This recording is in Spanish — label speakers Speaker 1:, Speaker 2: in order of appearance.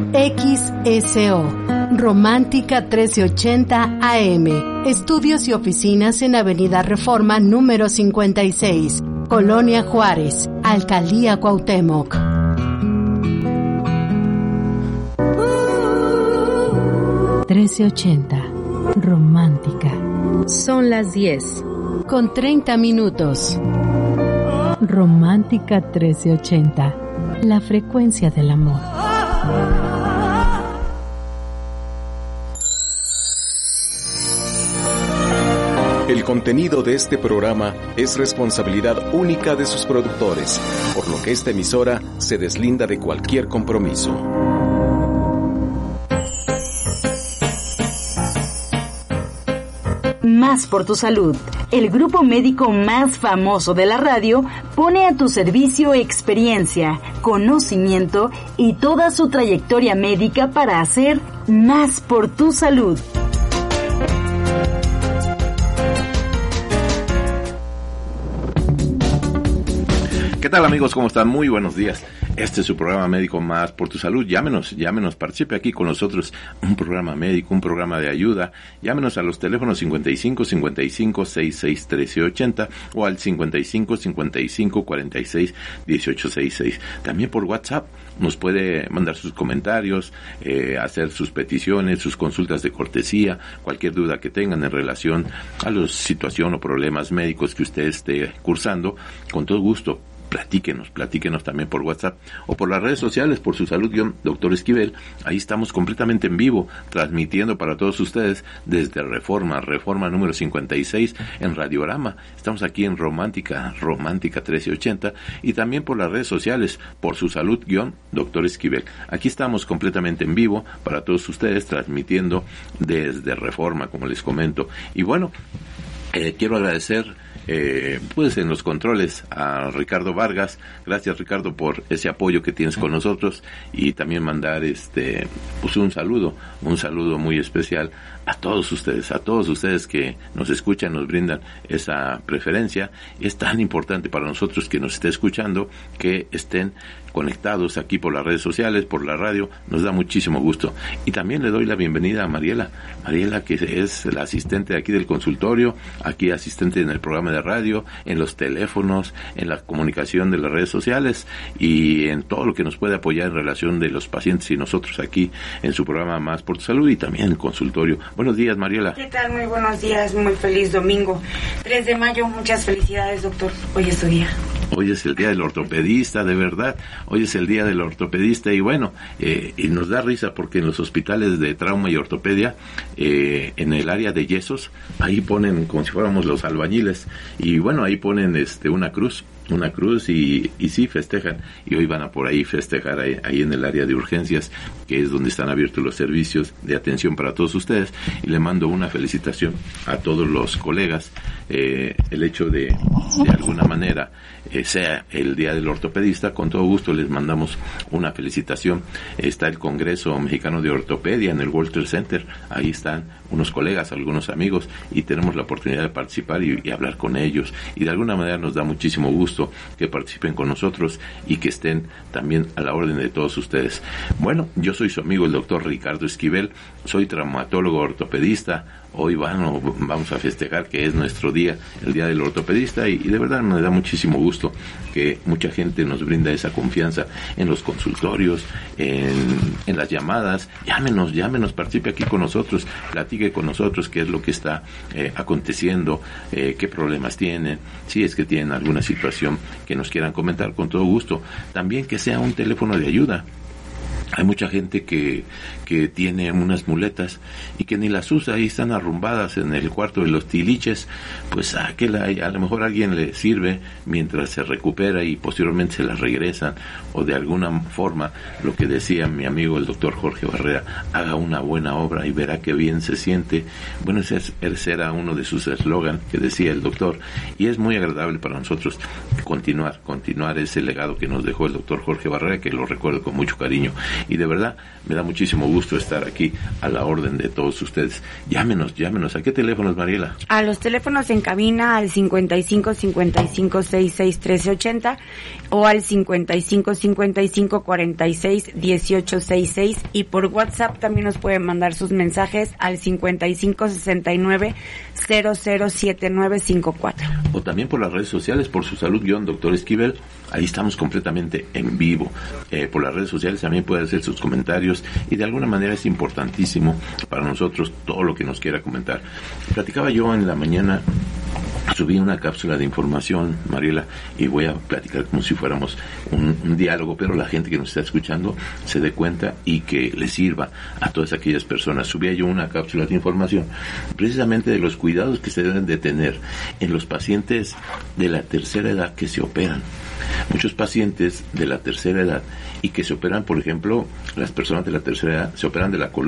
Speaker 1: XSO, Romántica 1380 AM. Estudios y oficinas en Avenida Reforma número 56, Colonia Juárez, Alcaldía Cuauhtémoc. Romántica.
Speaker 2: Son las 10.
Speaker 1: Con 30 minutos.
Speaker 2: Romántica 1380. La frecuencia del amor.
Speaker 3: El contenido de este programa es responsabilidad única de sus productores, por lo que esta emisora se deslinda de cualquier compromiso.
Speaker 4: Más por tu salud. El grupo médico más famoso de la radio pone a tu servicio experiencia, conocimiento y toda su trayectoria médica para hacer más por tu salud.
Speaker 5: ¿Qué tal, amigos? ¿Cómo están? Muy buenos días. Este es su programa médico Más por tu Salud. Llámenos, participe aquí con nosotros. Un programa médico, un programa de ayuda. Llámenos a los teléfonos 55 55 66 13 80 o al 55 55 46 18 66. También por WhatsApp nos puede mandar sus comentarios, hacer sus peticiones, sus consultas de cortesía, cualquier duda que tengan en relación a la situación o problemas médicos que usted esté cursando. Con todo gusto. Platíquenos también por WhatsApp o por las redes sociales, por Su Salud Dr. Esquivel. Ahí estamos completamente en vivo, transmitiendo para todos ustedes desde Reforma número 56 en Radiorama. Estamos aquí en Romántica 1380 y también por las redes sociales, por Su Salud Dr. Esquivel. Aquí estamos completamente en vivo para todos ustedes, transmitiendo desde Reforma, como les comento. Y bueno, quiero agradecer pues en los controles a Ricardo Vargas. Gracias, Ricardo, por ese apoyo que tienes con nosotros, y también mandar pues un saludo muy especial a todos ustedes que nos escuchan, nos brindan esa preferencia. Es tan importante para nosotros que nos esté escuchando, que estén conectados aquí por las redes sociales, por la radio. Nos da muchísimo gusto. Y también le doy la bienvenida a Mariela, que es la asistente de aquí del consultorio, aquí asistente en el programa de radio, en los teléfonos, en la comunicación de las redes sociales y en todo lo que nos puede apoyar en relación de los pacientes y nosotros aquí en su programa Más por tu Salud, y también en el consultorio. Buenos días, Mariela.
Speaker 6: ¿Qué tal? Muy buenos días, muy feliz domingo, 3 de mayo, muchas felicidades, doctor. Hoy es tu día.
Speaker 5: Hoy es el día del ortopedista, de verdad. Hoy es el día del ortopedista y bueno, y nos da risa porque en los hospitales de trauma y ortopedia, en el área de yesos, ahí ponen como si fuéramos los albañiles, y bueno, ahí ponen una cruz y sí festejan, y hoy van a por ahí festejar ahí en el área de urgencias, que es donde están abiertos los servicios de atención para todos ustedes, y le mando una felicitación a todos los colegas. El hecho de alguna manera sea el día del ortopedista, con todo gusto les mandamos una felicitación. Está el Congreso Mexicano de Ortopedia en el World Trade Center, ahí están unos colegas, algunos amigos, y tenemos la oportunidad de participar y hablar con ellos, y de alguna manera nos da muchísimo gusto que participen con nosotros y que estén también a la orden de todos ustedes. Bueno, yo soy su amigo el doctor Ricardo Esquivel, soy traumatólogo ortopedista. Hoy vamos a festejar que es nuestro día, el día del ortopedista, y de verdad me da muchísimo gusto que mucha gente nos brinda esa confianza en los consultorios, en las llamadas. Llámenos, participe aquí con nosotros, platique con nosotros qué es lo que está aconteciendo, qué problemas tienen, si es que tienen alguna situación que nos quieran comentar, con todo gusto. También que sea un teléfono de ayuda. Hay mucha gente que tiene unas muletas y que ni las usa, ahí están arrumbadas en el cuarto de los tiliches. Pues a lo mejor alguien le sirve mientras se recupera y posteriormente se las regresan, o de alguna forma, lo que decía mi amigo el doctor Jorge Barrera, haga una buena obra y verá qué bien se siente. Bueno, ese era uno de sus eslogan que decía el doctor, y es muy agradable para nosotros continuar ese legado que nos dejó el doctor Jorge Barrera, que lo recuerdo con mucho cariño. Y de verdad, me da muchísimo gusto estar aquí a la orden de todos ustedes. Llámenos. ¿A qué teléfonos, Mariela?
Speaker 6: A los teléfonos en cabina al 55 55 66 13 80 o al 55 55 46 18 66, y por WhatsApp también nos pueden mandar sus mensajes al 55 69 007954.
Speaker 5: O también por las redes sociales, por Su Salud Dr. Esquivel. Ahí estamos completamente en vivo. Por las redes sociales también puede hacer sus comentarios, y de alguna manera es importantísimo para nosotros todo lo que nos quiera comentar. Platicaba yo en la mañana, subí una cápsula de información, Mariela, y voy a platicar como si fuéramos un diálogo, pero la gente que nos está escuchando se dé cuenta y que le sirva a todas aquellas personas. Subía yo una cápsula de información precisamente de los cuidados que se deben de tener en los pacientes de la tercera edad que se operan. Muchos pacientes de la tercera edad y que se operan, por ejemplo, las personas de la tercera edad se operan de la columna